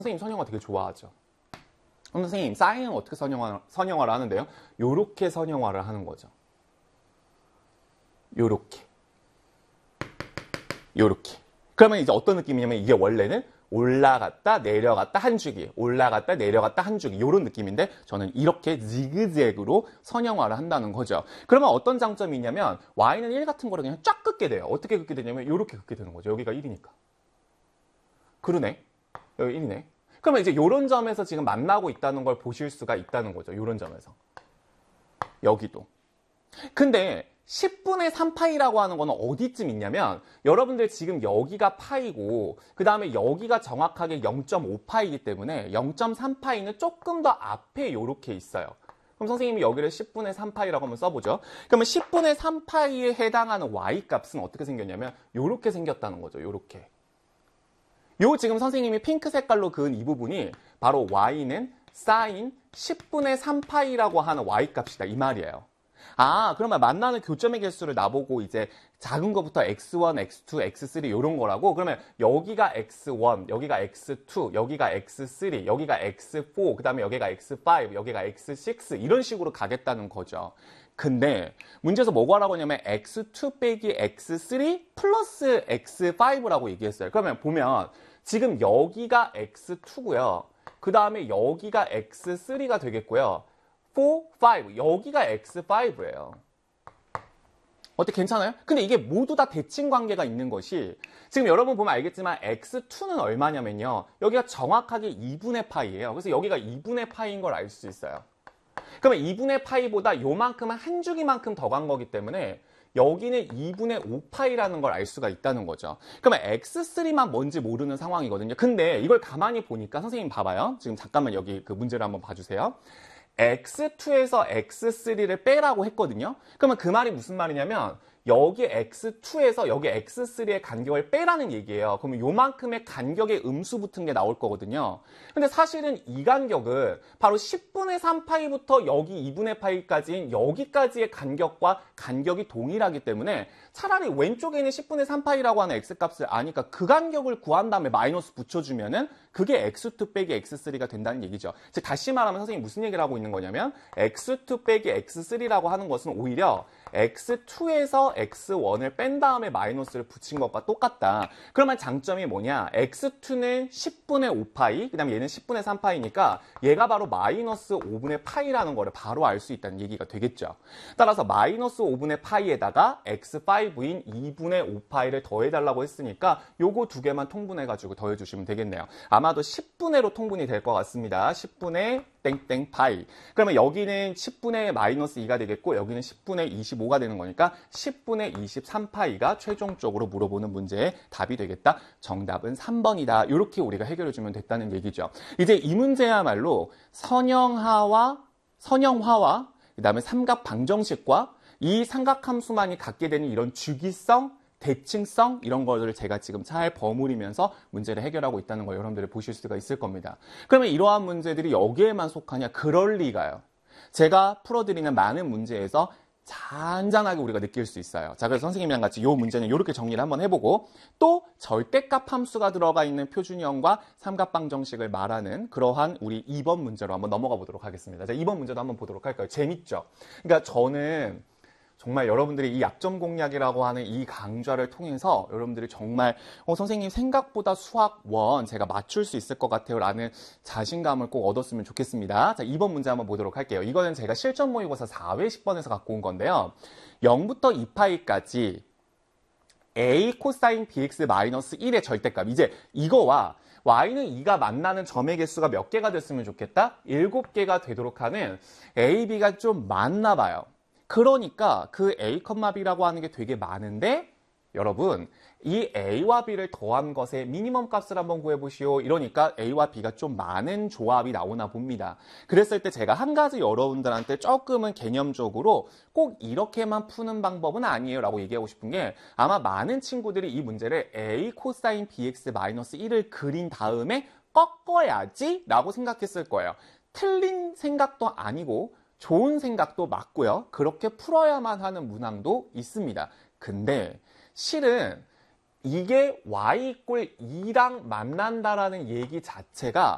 선생님 선형화 되게 좋아하죠. 그럼 선생님 사인은 어떻게 선형화를 하는데요? 요렇게 선형화를 하는 거죠. 요렇게. 그러면 이제 어떤 느낌이냐면 이게 원래는 올라갔다 내려갔다 한 주기, 올라갔다 내려갔다 한 주기 이런 느낌인데 저는 이렇게 지그재그로 선형화를 한다는 거죠. 그러면 어떤 장점이 있냐면 y는 1 같은 거를 그냥 쫙 긋게 돼요. 어떻게 긋게 되냐면 이렇게 긋게 되는 거죠. 여기가 1이니까. 그러네. 여기 1이네. 그러면 이제 이런 점에서 지금 만나고 있다는 걸 보실 수가 있다는 거죠. 이런 점에서. 여기도. 근데 10분의 3파이라고 하는 거는 어디쯤 있냐면 여러분들 지금 여기가 파이고 그 다음에 여기가 정확하게 0.5파이이기 때문에 0.3파이는 조금 더 앞에 이렇게 있어요. 그럼 선생님이 여기를 10분의 3파이라고 한번 써보죠. 그러면 10분의 3파이에 해당하는 y값은 어떻게 생겼냐면 이렇게 생겼다는 거죠. 이렇게. 요 지금 선생님이 핑크 색깔로 그은 이 부분이 바로 y는 사인 10분의 3파이라고 하는 y값이다 이 말이에요. 아, 그러면 만나는 교점의 개수를 나보고 이제 작은 거부터 x1, x2, x3 이런 거라고? 그러면 여기가 x1, 여기가 x2, 여기가 x3, 여기가 x4, 그 다음에 여기가 x5, 여기가 x6 이런 식으로 가겠다는 거죠. 근데 문제에서 뭐가 하라고 하냐면 x2 빼기 x3 플러스 x5라고 얘기했어요. 그러면 보면 지금 여기가 x2고요. 그 다음에 여기가 x3가 되겠고요. 4, 5 여기가 x5예요. 어때 괜찮아요? 근데 이게 모두 다 대칭 관계가 있는 것이 지금 여러분 보면 알겠지만 x2는 얼마냐면요. 여기가 정확하게 2분의 파이예요. 그래서 여기가 2분의 파이인 걸 알 수 있어요. 그러면 2분의 파이보다 요만큼은 한 주기만큼 더 간 거기 때문에 여기는 2분의 5파이라는 걸 알 수가 있다는 거죠. 그러면 x3만 뭔지 모르는 상황이거든요. 근데 이걸 가만히 보니까 선생님 봐봐요. 지금 잠깐만 여기 그 문제를 한번 봐주세요. x2에서 x3를 빼라고 했거든요. 그러면 그 말이 무슨 말이냐면 여기 x2에서 여기 x3의 간격을 빼라는 얘기예요. 그러면 요만큼의 간격의 음수 붙은 게 나올 거거든요. 근데 사실은 이 간격은 바로 10분의 3파이부터 여기 2분의 파이까지인 여기까지의 간격과 간격이 동일하기 때문에 차라리 왼쪽에 있는 10분의 3파이라고 하는 x값을 아니까 그 간격을 구한 다음에 마이너스 붙여주면은 그게 x2 빼기 x3가 된다는 얘기죠. 즉 다시 말하면 선생님이 무슨 얘기를 하고 있는 거냐면 x2 빼기 x3라고 하는 것은 오히려 x2에서 x1을 뺀 다음에 마이너스를 붙인 것과 똑같다. 그러면 장점이 뭐냐? x2는 10분의 5파이, 그 다음에 얘는 10분의 3파이니까 얘가 바로 마이너스 5분의 파이라는 거를 바로 알 수 있다는 얘기가 되겠죠. 따라서 마이너스 5분의 파이에다가 x5인 2분의 5파이를 더해달라고 했으니까 요거 두 개만 통분해가지고 더해주시면 되겠네요. 아마도 10분의로 통분이 될 것 같습니다. 10분의 땡땡 파이. 그러면 여기는 10분의 마이너스 2가 되겠고 여기는 10분의 25가 되는 거니까 10분의 23파이가 최종적으로 물어보는 문제의 답이 되겠다. 정답은 3번이다. 이렇게 우리가 해결해 주면 됐다는 얘기죠. 이제 이 문제야말로 선형화와 그다음에 삼각 방정식과 이 삼각함수만이 갖게 되는 이런 주기성, 대칭성 이런 것들을 제가 지금 잘 버무리면서 문제를 해결하고 있다는 걸 여러분들이 보실 수가 있을 겁니다. 그러면 이러한 문제들이 여기에만 속하냐? 그럴 리가요. 제가 풀어드리는 많은 문제에서 잔잔하게 우리가 느낄 수 있어요. 자, 그래서 선생님이랑 같이 이 문제는 이렇게 정리를 한번 해보고 또 절대값 함수가 들어가 있는 표준형과 삼각방정식을 말하는 그러한 우리 2번 문제로 한번 넘어가 보도록 하겠습니다. 자, 2번 문제도 한번 보도록 할까요? 재밌죠? 그러니까 저는 정말 여러분들이 이 약점 공략이라고 하는 이 강좌를 통해서 여러분들이 정말 선생님 생각보다 수학 1 제가 맞출 수 있을 것 같아요 라는 자신감을 꼭 얻었으면 좋겠습니다. 자, 2번 문제 한번 보도록 할게요. 이거는 제가 실전 모의고사 4회 10번에서 갖고 온 건데요. 0부터 2파이까지 a 코사인 bx 마이너스 1의 절대값. 이제 이거와 y는 2가 만나는 점의 개수가 몇 개가 됐으면 좋겠다? 7개가 되도록 하는 a, b가 좀 많나 봐요. 그러니까 그 a, b라고 하는 게 되게 많은데 여러분 이 a와 b를 더한 것의 미니멈 값을 한번 구해보시오. 이러니까 a와 b가 좀 많은 조합이 나오나 봅니다. 그랬을 때 제가 한 가지 여러분들한테 조금은 개념적으로 꼭 이렇게만 푸는 방법은 아니에요 라고 얘기하고 싶은 게 아마 많은 친구들이 이 문제를 a 코사인 bx 마이너스 1을 그린 다음에 꺾어야지 라고 생각했을 거예요. 틀린 생각도 아니고 좋은 생각도 맞고요. 그렇게 풀어야만 하는 문항도 있습니다. 근데 실은 이게 y = 2랑 만난다라는 얘기 자체가